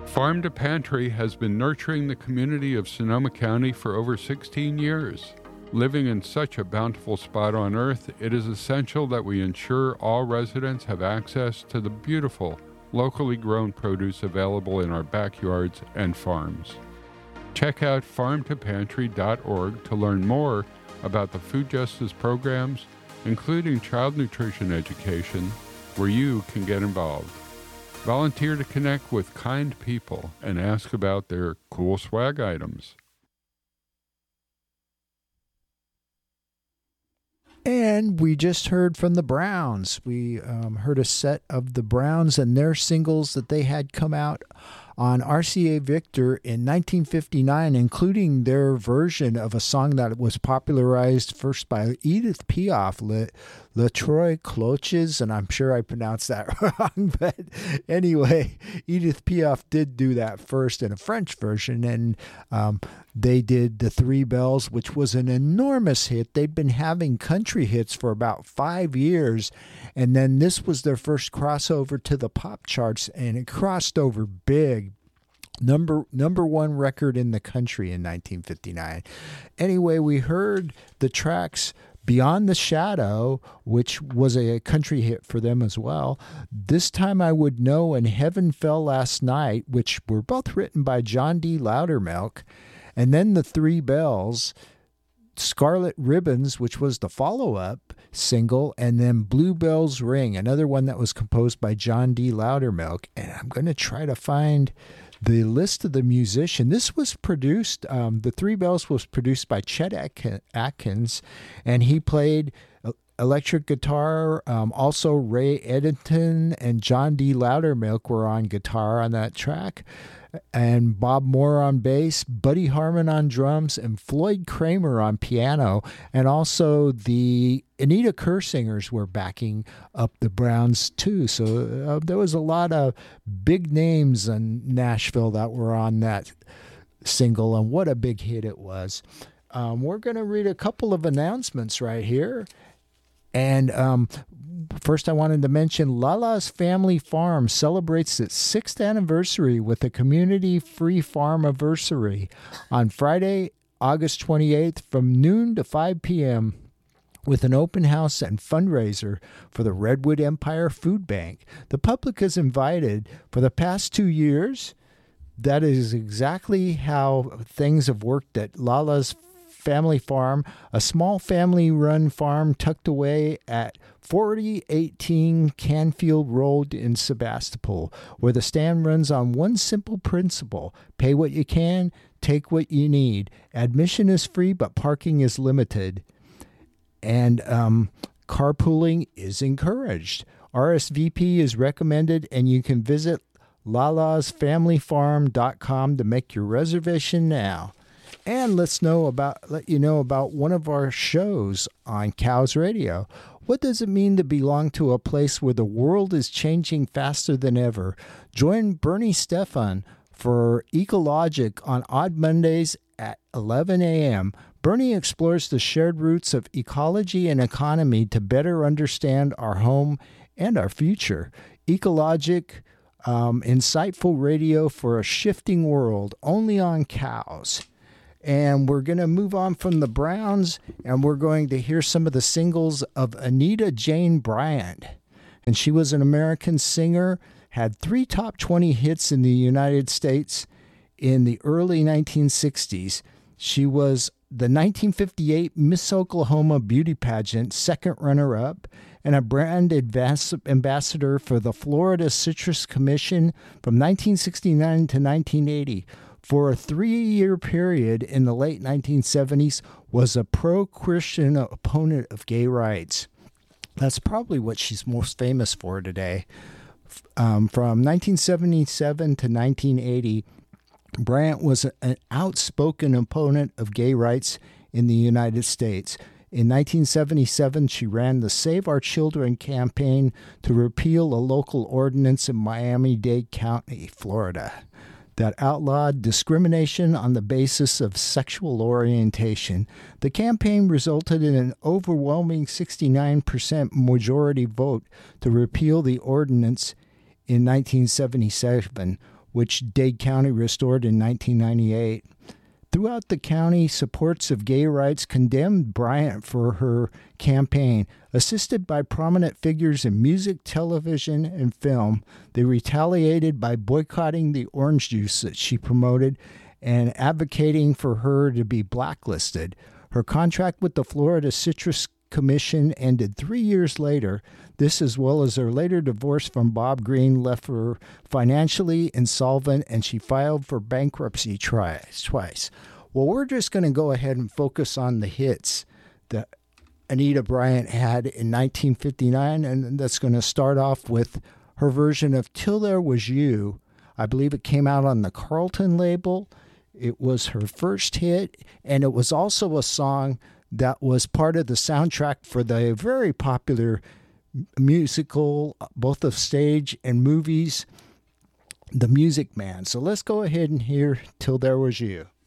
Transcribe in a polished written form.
Farm to Pantry has been nurturing the community of Sonoma County for over 16 years. Living in such a bountiful spot on earth, it is essential that we ensure all residents have access to the beautiful, locally grown produce available in our backyards and farms. Check out farmtopantry.org to learn more about the food justice programs, including child nutrition education, where you can get involved. Volunteer to connect with kind people and ask about their cool swag items. And we just heard from the Browns. We heard a set of the Browns and their singles that they had come out on RCA Victor in 1959, including their version of a song that was popularized first by Edith Piaf, Le Trois Cloches, and I'm sure I pronounced that wrong, but anyway, Edith Piaf did do that first in a French version, and they did The Three Bells, which was an enormous hit. They'd been having country hits for about 5 years, and then this was their first crossover to the pop charts, and it crossed over big. Number one record in the country in 1959. Anyway, we heard the tracks Beyond the Shadow, which was a country hit for them as well. This Time I Would Know and Heaven Fell Last Night, which were both written by John D. Loudermilk. And then The Three Bells, Scarlet Ribbons, which was the follow-up single, and then Bluebells Ring, another one that was composed by John D. Loudermilk. And I'm going to try to find the list of the musician. This was produced, The Three Bells was produced by Chet Atkins, and he played electric guitar. Also, Ray Edenton and John D. Loudermilk were on guitar on that track, and Bob Moore on bass, Buddy Harman on drums, and Floyd Kramer on piano. And also the Anita Kersingers were backing up the Browns too. So there was a lot of big names in Nashville that were on that single, and what a big hit it was. We're going to read a couple of announcements right here. And first, I wanted to mention Lala's Family Farm celebrates its 6th anniversary with a community-free farm anniversary on Friday, August 28th from noon to 5 p.m. with an open house and fundraiser for the Redwood Empire Food Bank. The public is invited. For the past 2 years, that is exactly how things have worked at Lala's Family Farm, a small family-run farm tucked away at 4018 Canfield Road in Sebastopol, where the stand runs on one simple principle: pay what you can, take what you need. Admission is free, but parking is limited. And carpooling is encouraged. RSVP is recommended, and you can visit lalasfamilyfarm.com to make your reservation now. And let you know about one of our shows on Cows Radio. What does it mean to belong to a place where the world is changing faster than ever? Join Bernie Stefan for Ecologic on odd Mondays at 11 a.m. Bernie explores the shared roots of ecology and economy to better understand our home and our future. Ecologic, insightful radio for a shifting world, only on Cows. And we're going to move on from the Browns, and we're going to hear some of the singles of Anita Jane Bryant. And she was an American singer, had 3 top 20 hits in the United States in the early 1960s. She was the 1958 Miss Oklahoma beauty pageant second runner-up and a brand ambassador for the Florida Citrus Commission from 1969 to 1980. For a 3-year period in the late 1970s, was a pro-Christian opponent of gay rights. That's probably what she's most famous for today. From 1977 to 1980, Bryant was an outspoken opponent of gay rights in the United States. In 1977, she ran the Save Our Children campaign to repeal a local ordinance in Miami-Dade County, Florida, that outlawed discrimination on the basis of sexual orientation. The campaign resulted in an overwhelming 69% majority vote to repeal the ordinance in 1977, which Dade County restored in 1998. Throughout the county, supports of gay rights condemned Bryant for her campaign. Assisted by prominent figures in music, television, and film, they retaliated by boycotting the orange juice that she promoted and advocating for her to be blacklisted. Her contract with the Florida Citrus Commission ended 3 years later. This, as well as her later divorce from Bob Greene, left her financially insolvent, and she filed for bankruptcy twice. Well, we're just going to go ahead and focus on the hits that Anita Bryant had in 1959, and that's going to start off with her version of Till There Was You. I believe it came out on the Carlton label. It was her first hit, and it was also a song that was part of the soundtrack for the very popular musical, both of stage and movies, The Music Man. So let's go ahead and hear Till There Was You.